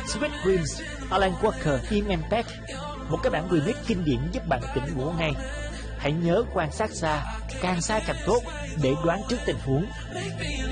Sweet Dreams, Alan Walker, Im Impact, một cái bản remix kinh điển giúp bạn tỉnh ngủ ngay. Hãy nhớ quan sát xa, càng xa càng tốt để đoán trước tình huống.